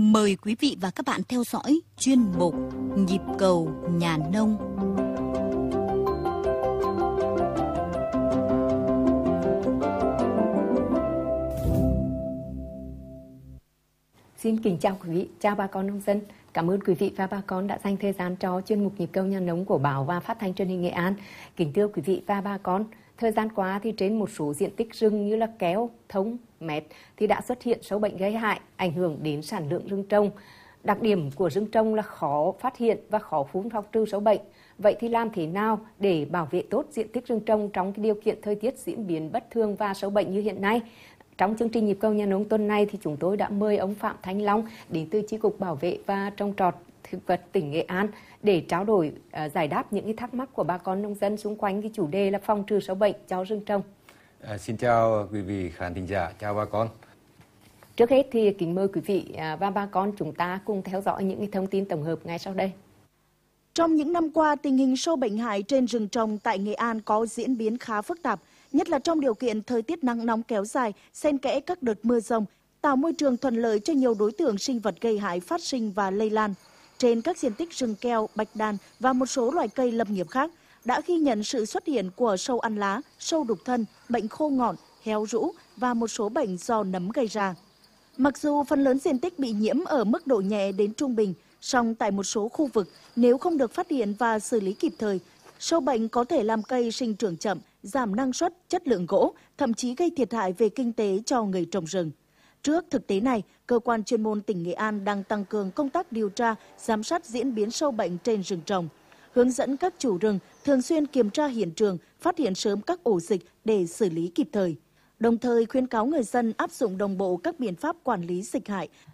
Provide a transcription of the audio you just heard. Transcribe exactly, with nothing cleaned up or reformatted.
Mời quý vị và các bạn theo dõi chuyên mục Nhịp cầu nhà nông. Xin kính chào quý vị, chào bà con nông dân. Cảm ơn quý vị và bà con đã dành thời gian cho chuyên mục Nhịp cầu nhà nông của Báo và Phát thanh Truyền hình Nghệ An. Kính thưa quý vị và bà con, thời gian qua thì trên một số diện tích rừng như là kéo, thông, mét thì đã xuất hiện sâu bệnh gây hại, ảnh hưởng đến sản lượng rừng trồng. Đặc điểm của rừng trồng là khó phát hiện và khó phun phòng trừ sâu bệnh. Vậy thì làm thế nào để bảo vệ tốt diện tích rừng trồng trong cái điều kiện thời tiết diễn biến bất thường và sâu bệnh như hiện nay? Trong chương trình Nhịp cầu nhà nông tuần này thì chúng tôi đã mời ông Phạm Thanh Long đến từ Chi cục Bảo vệ và Trồng trọt thực vật tỉnh Nghệ An để trao đổi uh, giải đáp những cái thắc mắc của bà con nông dân xung quanh cái chủ đề là phòng trừ sâu bệnh cho rừng trồng. À, xin chào quý vị khán thính giả, chào bà con. Trước hết thì kính mời quý vị uh, và bà con chúng ta cùng theo dõi những cái thông tin tổng hợp ngay sau đây. Trong những năm qua, tình hình sâu bệnh hại trên rừng trồng tại Nghệ An có diễn biến khá phức tạp, nhất là trong điều kiện thời tiết nắng nóng kéo dài, xen kẽ các đợt mưa rông, tạo môi trường thuận lợi cho nhiều đối tượng sinh vật gây hại phát sinh và lây lan. Trên các diện tích rừng keo, bạch đàn và một số loài cây lâm nghiệp khác đã ghi nhận sự xuất hiện của sâu ăn lá, sâu đục thân, bệnh khô ngọn, héo rũ và một số bệnh do nấm gây ra. Mặc dù phần lớn diện tích bị nhiễm ở mức độ nhẹ đến trung bình, song tại một số khu vực nếu không được phát hiện và xử lý kịp thời, sâu bệnh có thể làm cây sinh trưởng chậm, giảm năng suất, chất lượng gỗ, thậm chí gây thiệt hại về kinh tế cho người trồng rừng. Trước thực tế này, cơ quan chuyên môn tỉnh Nghệ An đang tăng cường công tác điều tra, giám sát diễn biến sâu bệnh trên rừng trồng, hướng dẫn các chủ rừng thường xuyên kiểm tra hiện trường, phát hiện sớm các ổ dịch để xử lý kịp thời. Đồng thời khuyến cáo người dân áp dụng đồng bộ các biện pháp quản lý dịch hại